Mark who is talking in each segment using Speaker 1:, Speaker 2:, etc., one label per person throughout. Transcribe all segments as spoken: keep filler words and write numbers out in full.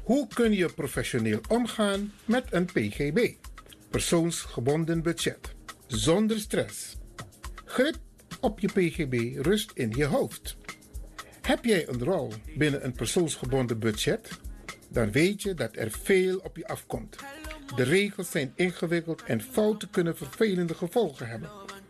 Speaker 1: Hoe kun je professioneel omgaan met een P G B? Persoonsgebonden budget. Zonder stress. Grip op je P G B rust in je hoofd. Heb jij een rol binnen een persoonsgebonden budget? Dan weet je dat er veel op je afkomt. De regels zijn ingewikkeld en fouten kunnen vervelende gevolgen hebben.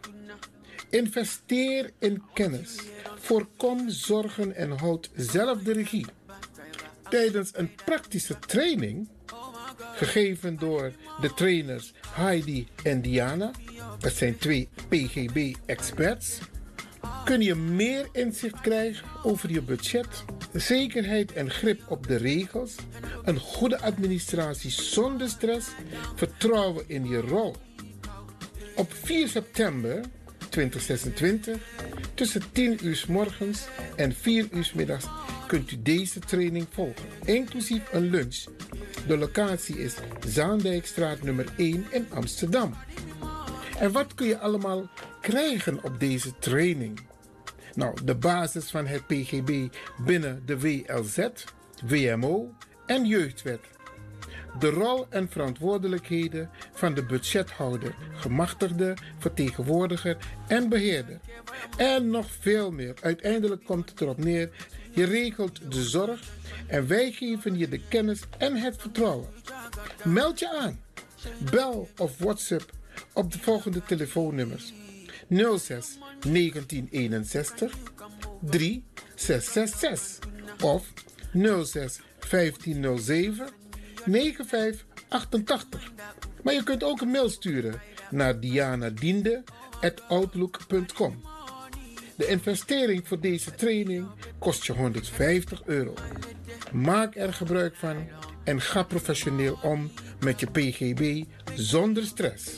Speaker 1: Investeer in kennis. Voorkom zorgen en houd zelf de regie. Tijdens een praktische training, gegeven door de trainers Heidi en Diana, dat zijn twee P G B-experts, kun je meer inzicht krijgen over je budget, zekerheid en grip op de regels, een goede administratie zonder stress, vertrouwen in je rol. Op vier september tweeduizend zesentwintig, tussen tien uur 's morgens en vier uur 's middags, kunt u deze training volgen, inclusief een lunch. De locatie is Zaandijkstraat nummer één in Amsterdam. En wat kun je allemaal krijgen op deze training? Nou, de basis van het P G B binnen de W L Z, W M O en Jeugdwet. De rol en verantwoordelijkheden van de budgethouder, gemachtigde, vertegenwoordiger en beheerder. En nog veel meer. Uiteindelijk komt het erop neer, je regelt de zorg en wij geven je de kennis en het vertrouwen. Meld je aan. Bel of WhatsApp op de volgende telefoonnummers: nul zes negentien eenenzestig drie zes zes zes of nul zes vijftien nul zeven negen vijf achtentachtig. Maar je kunt ook een mail sturen naar dianadiende at outlook punt com. De investering voor deze training kost je honderdvijftig euro. Maak er gebruik van en ga professioneel om met je P G B zonder stress.